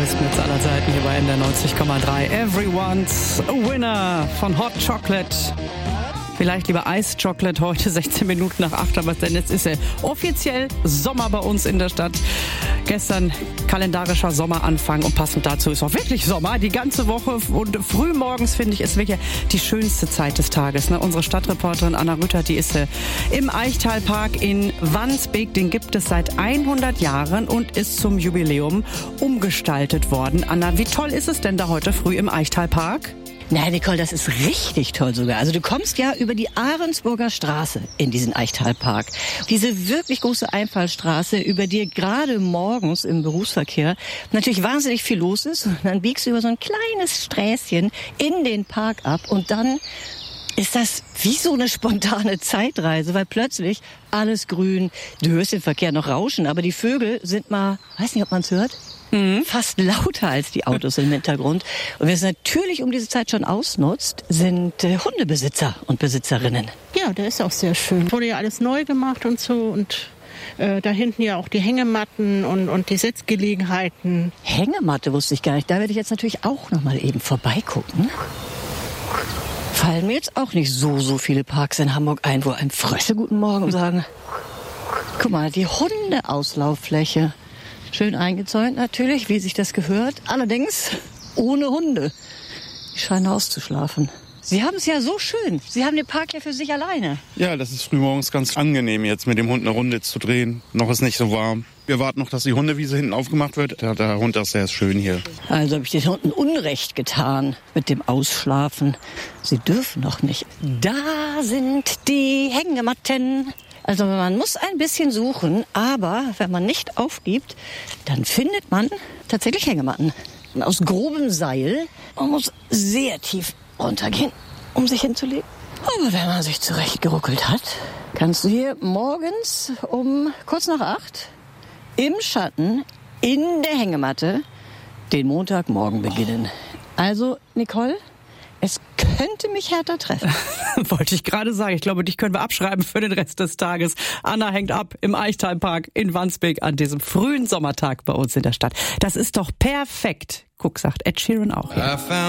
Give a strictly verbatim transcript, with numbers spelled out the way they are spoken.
besten Hits aller Zeiten hier bei N D R neunzig Komma drei. Everyone's a Winner von Hot Chocolate. Vielleicht lieber Ice Chocolate heute, sechzehn Minuten nach acht, aber denn jetzt ist er offiziell Sommer bei uns in der Stadt. Gestern kalendarischer Sommeranfang und passend dazu ist auch wirklich Sommer. Die ganze Woche und frühmorgens, finde ich, ist wirklich die schönste Zeit des Tages. Ne? Unsere Stadtreporterin Anna Rütter, die ist äh, im Eichtalpark in Wandsbek. Den gibt es seit hundert Jahren und ist zum Jubiläum umgestaltet worden. Anna, wie toll ist es denn da heute früh im Eichtalpark? Nein, Nicole, das ist richtig toll sogar. Also du kommst ja über die Ahrensburger Straße in diesen Eichtalpark. Diese wirklich große Einfallstraße, über die gerade morgens im Berufsverkehr natürlich wahnsinnig viel los ist. Und dann biegst du über so ein kleines Sträßchen in den Park ab und dann ist das wie so eine spontane Zeitreise, weil plötzlich alles grün, du hörst den Verkehr noch rauschen, aber die Vögel sind mal, weiß nicht, ob man es hört, mhm. fast lauter als die Autos im Hintergrund. Und wer es natürlich um diese Zeit schon ausnutzt, sind äh, Hundebesitzer und Besitzerinnen. Ja, der ist auch sehr schön. Wurde ja alles neu gemacht und so und äh, da hinten ja auch die Hängematten und, und die Sitzgelegenheiten. Hängematte wusste ich gar nicht, da werde ich jetzt natürlich auch noch mal eben vorbeigucken. Fallen mir jetzt auch nicht so, so viele Parks in Hamburg ein, wo einem Frösche guten Morgen sagen. Guck mal, die Hundeauslauffläche. Schön eingezäunt natürlich, wie sich das gehört. Allerdings ohne Hunde. Die scheinen auszuschlafen. Sie haben es ja so schön. Sie haben den Park ja für sich alleine. Ja, das ist frühmorgens ganz angenehm, jetzt mit dem Hund eine Runde zu drehen. Noch ist nicht so warm. Wir warten noch, dass die Hundewiese hinten aufgemacht wird. Der, der Hund ist sehr schön hier. Also habe ich den Hunden Unrecht getan mit dem Ausschlafen. Sie dürfen noch nicht. Da sind die Hängematten. Also man muss ein bisschen suchen, aber wenn man nicht aufgibt, dann findet man tatsächlich Hängematten. Aus grobem Seil. Man muss sehr tief runtergehen, um sich hinzulegen. Aber wenn man sich zurechtgeruckelt hat, kannst du hier morgens um kurz nach acht im Schatten, in der Hängematte, den Montagmorgen beginnen. Also, Nicole, es könnte mich härter treffen. Wollte ich gerade sagen. Ich glaube, dich können wir abschreiben für den Rest des Tages. Anna hängt ab im Eichtalpark in Wandsbek an diesem frühen Sommertag bei uns in der Stadt. Das ist doch perfekt. Guck, sagt Ed Sheeran auch. Ja.